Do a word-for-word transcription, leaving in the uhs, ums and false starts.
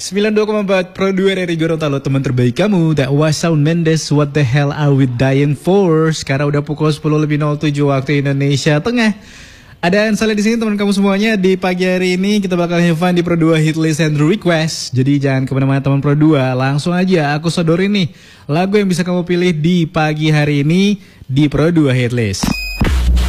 sembilan puluh dua koma empat Pro dua dari Gorontalo, teman terbaik kamu. That was Shawn Mendes, What the Hell Are We Dying For. Sekarang udah pukul sepuluh lebih nol tujuh waktu Indonesia Tengah. Ada Ansel di sini teman kamu semuanya. Di pagi hari ini kita bakal have fun di Pro dua Hitlist and Request. Jadi jangan kemana-mana teman Pro dua. Langsung aja aku sodorin nih lagu yang bisa kamu pilih di pagi hari ini di Pro dua Hitlist.